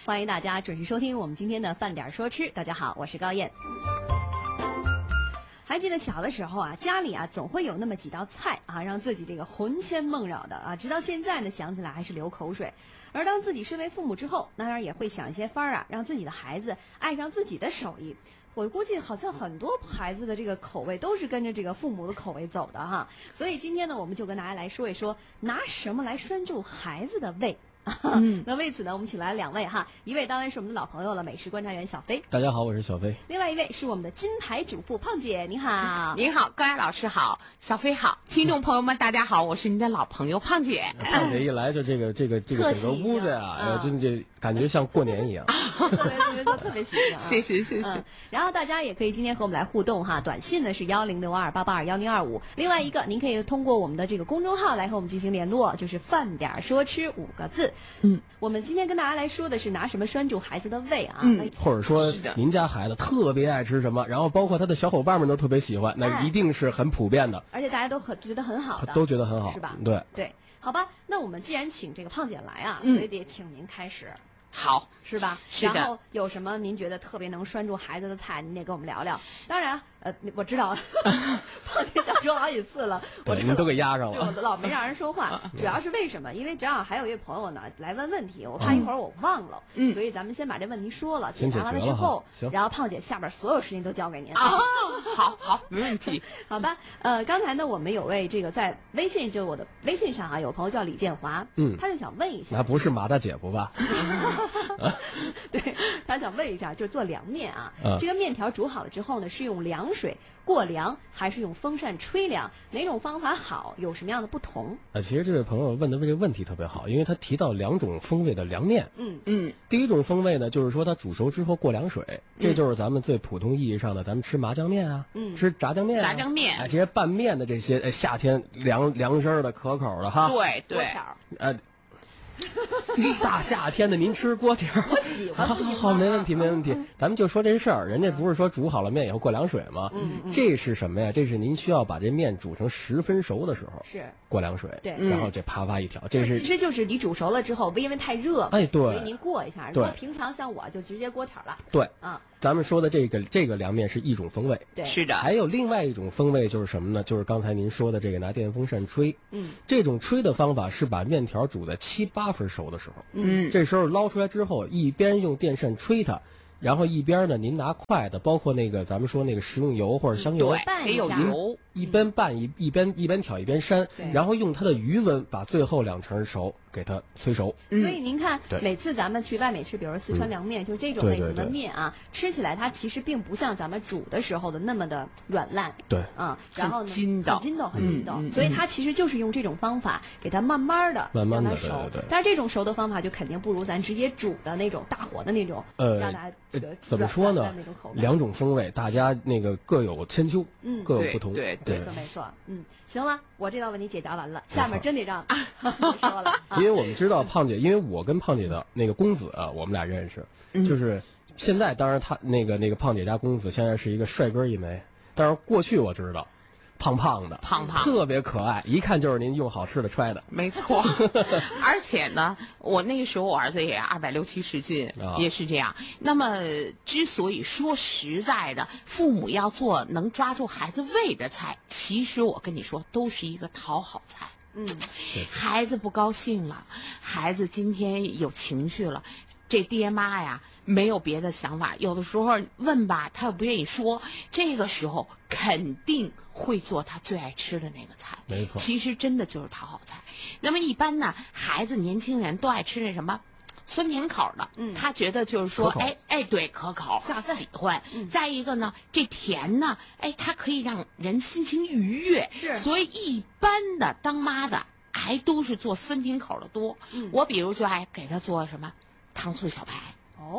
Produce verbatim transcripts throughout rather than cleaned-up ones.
欢迎大家准时收听我们今天的饭点说吃。大家好，我是高燕。还记得小的时候啊，家里啊总会有那么几道菜啊，让自己这个魂牵梦绕的啊，直到现在呢想起来还是流口水。而当自己身为父母之后，当然也会想一些法儿啊，让自己的孩子爱上自己的手艺。我估计好像很多孩子的这个口味都是跟着这个父母的口味走的哈。所以今天呢，我们就跟大家来说一说，拿什么来拴住孩子的胃。嗯、那为此呢，我们请来两位哈，一位当然是我们的老朋友了，美食观察员小飞。 大家好，我是小飞。 另外一位是我们的金牌主妇胖姐，你好。 您好，高雅老师好，小飞好，听众朋友们大家好，我是您的老朋友胖姐。 胖姐一来就这个这个这个整个屋子呀、啊，真的、嗯、感觉像过年一样。 特别特别特别喜庆、啊， 谢谢谢谢、 嗯。然后大家也可以今天和我们来互动哈，短信呢是幺零六二八八二幺零二五，另外一个您可以通过我们的这个公众号来和我们进行联络，就是饭点说吃五个字。嗯，我们今天跟大家来说的是拿什么拴住孩子的胃啊？ 嗯，或者说您家孩子特别爱吃什么，然后包括他的小伙伴们都特别喜欢，那一定是很普遍的，哎、 而且大家都很觉得很好的， 都觉得很好， 是吧？ 对对，好吧，那我们既然请这个胖姐来啊，嗯、所以得请您开始。 好， 是吧？ 是的。 然后有什么您觉得特别能拴住孩子的菜，您得跟我们聊聊。当然，呃，我知道，胖姐想说好几次了，我您都给压上了， 对，我老没让人说话。主要是为什么？因为正好还有一位朋友呢来问问题，我怕一会儿我忘了，嗯、所以咱们先把这问题说了，解答完了之后，然后胖姐下边所有事情都交给您。 啊，好好，没问题。 好吧，呃，刚才呢，我们有位这个在微信，就我的微信上啊，有朋友叫李建华，嗯，他就想问一下， 那不是马大姐夫吧？ 对，他想问一下，就是做凉面啊，嗯、这个面条煮好了之后呢，是用凉水过凉，还是用风扇吹凉？哪种方法好？有什么样的不同？ 啊，其实这位朋友问的这个问题特别好，因为他提到两种风味的凉面。 嗯嗯， 第一种风味呢，就是说它煮熟之后过凉水，嗯、这就是咱们最普通意义上的咱们吃麻酱面啊，嗯，吃炸酱面、啊， 炸酱面， 哎，这些拌面的这些，哎，夏天凉凉身的、可口的哈， 对对， 呃。大夏天的，您吃锅条？ 我喜欢。 好，好，没问题，没问题。咱们就说这事儿，人家不是说煮好了面以后过凉水吗？嗯嗯。这是什么呀？这是您需要把这面煮成十分熟的时候， 是过凉水。 对。 然后这啪啪一调，这是其实就是你煮熟了之后，因为太热， 哎，对， 所以您过一下。 对。 平常像我就直接锅条了。 对。 啊。 咱们说的这个这个凉面是一种风味， 对， 是的。 还有另外一种风味就是什么呢？就是刚才您说的这个拿电风扇吹，嗯，这种吹的方法是把面条煮在七八分熟的时候，嗯，这时候捞出来之后，一边用电扇吹它，然后一边呢，您拿筷子，包括那个咱们说那个食用油或者香油， 对，得有油， 一边拌一一边一边挑一边扇，然后用它的余温把最后两成熟给它催熟。 所以您看，每次咱们去外面吃，比如说四川凉面， 嗯、 就这种类型的面啊，对对对，吃起来它其实并不像咱们煮的时候的那么的软烂， 对， 啊，然后呢， 很筋道， 很筋道，很筋道。嗯、所以它其实就是用这种方法给它慢慢的慢慢的熟。 对对对， 但是这种熟的方法就肯定不如咱直接煮的那种大火的那种， 呃， 让大家呃怎么说呢？两种风味，大家那个各有千秋， 嗯， 各有不同， 对对，没错没错。嗯，行了，我这道问题解答完了，下面真得让你说了。 因为我们知道胖姐，因为我跟胖姐的那个公子啊，我们俩认识，嗯、就是现在当然他那个那个胖姐家公子现在是一个帅哥一枚，但是过去我知道。胖胖的， 胖胖， 特别可爱，一看就是您用好吃的揣的。 没错，而且呢，我那个时候我儿子也二百六七十斤，啊、也是这样。那么，之所以说实在的，父母要做能抓住孩子胃的菜，其实我跟你说，都是一个讨好菜。嗯，孩子不高兴了，孩子今天有情绪了。这爹妈呀，没有别的想法，有的时候问吧，他又不愿意说，这个时候肯定会做他最爱吃的那个菜。 没错， 其实真的就是讨好菜。那么一般呢，孩子年轻人都爱吃那什么酸甜口的，嗯，他觉得就是说，哎哎，对，可口，喜欢。嗯、再一个呢，这甜呢，哎，它可以让人心情愉悦， 是， 所以一般的当妈的还都是做酸甜口的多。嗯，我比如就爱给他做什么糖醋小排。 哦。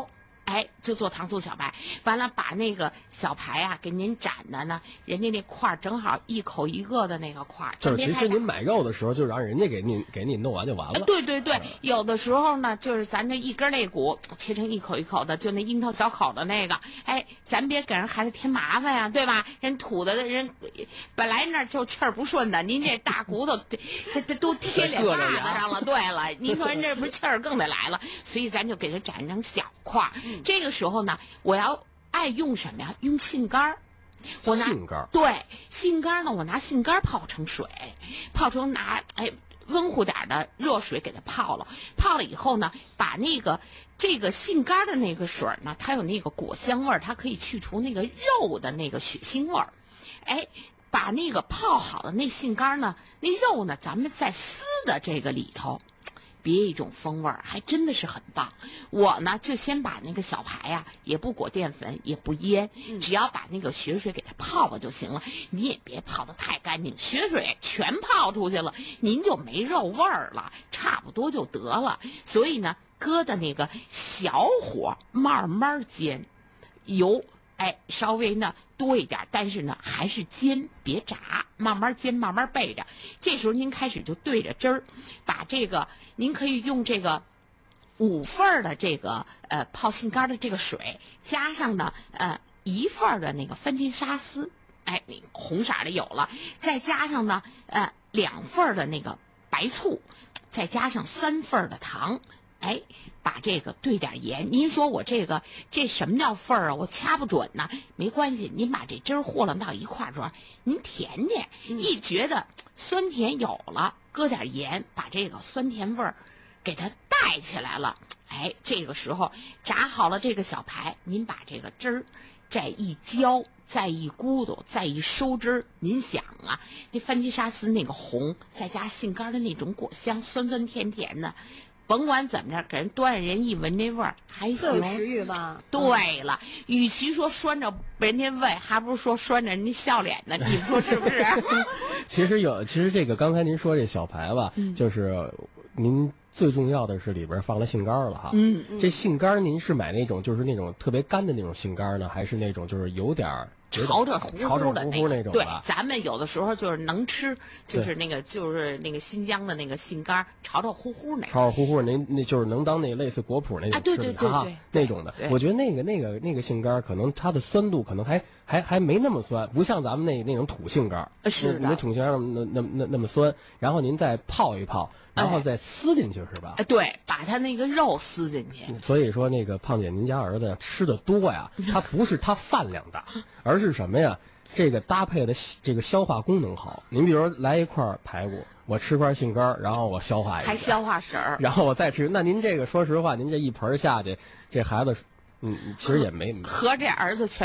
哎，就做糖醋小排，完了把那个小排啊给您斩的呢，人家那块儿正好一口一个的那个块儿。 就是其实您买肉的时候，就让人家给你给你弄完就完了。 对对对，有的时候呢，就是咱这一根肋骨切成一口一口的，就那樱桃小口的那个，哎，咱别给人孩子添麻烦呀，对吧？人土的人本来那就气儿不顺的，您这大骨头这这都贴脸巴子上了。对了，您说人这不是气儿更得来了，所以咱就给它斩成小块儿。这个时候呢，我要爱用什么呀？用杏干儿。我拿杏干儿。 对，杏干儿呢，我拿杏干儿泡成水，泡成拿哎温乎点的热水给它泡了。泡了以后呢，把那个这个杏干儿的那个水呢，它有那个果香味儿，它可以去除那个肉的那个血腥味儿。哎，把那个泡好的那杏干儿呢，那肉呢，咱们再撕的这个里头。别一种风味儿，还真的是很棒。我呢就先把那个小排呀、啊，也不裹淀粉，也不腌，只要把那个血水给它泡了就行了。你也别泡得太干净，血水全泡出去了，您就没肉味儿了，差不多就得了。所以呢，搁的那个小火慢慢煎，油哎稍微呢多一点，但是呢还是煎，别炸，慢慢煎，慢慢备着。这时候您开始就对着汁儿，把这个您可以用这个五份儿的这个呃泡杏干的这个水，加上呢呃一份儿的那个番茄沙司，哎，红色的有了，再加上呢呃两份儿的那个白醋，再加上三份儿的糖。哎，把这个兑点盐。您说我这个这什么叫份儿啊？我掐不准呢。没关系，您把这汁儿和拢到一块儿之后，您甜甜，一觉得酸甜有了，搁点盐，把这个酸甜味儿给它带起来了。哎，这个时候炸好了这个小排，您把这个汁儿再一浇，再一咕嘟，再一收汁儿。您想啊，那番茄沙司那个红，再加杏干的那种果香，酸酸甜甜的。甭管怎么着，给人端着人一闻这味儿还行， 特有食欲吧？ 对了，与其说拴着人家胃，还不如说拴着人家笑脸呢。你说是不是？ 其实有，其实这个刚才您说这小排吧，嗯、就是您最重要的是里边放了杏干了哈。 嗯， 这杏干您是买那种就是那种特别干的那种杏干呢，还是那种就是有点儿？ 潮着糊糊的那种， 对，咱们有的时候就是能吃，就是那个就是那个新疆的那个杏干，潮潮乎乎那， 潮潮乎乎那那就是能当那类似果脯那种， 啊，对对对对， 那种的。我觉得那个那个那个杏干可能它的酸度可能还还还没那么酸，不像咱们那那种土杏干， 是的，那土杏干那那那那么酸，然后您再泡一泡。然后再撕进去是吧？ 哎，对，把他那个肉撕进去。 所以说，那个胖姐，您家儿子吃的多呀，他不是他饭量大，而是什么呀？这个搭配的这个消化功能好。您比如说来一块排骨，我吃块杏干，然后我消化一下， 还消化食儿， 然后我再吃。那您这个说实话，您这一盆下去，这孩子，嗯，其实也没合这儿子全。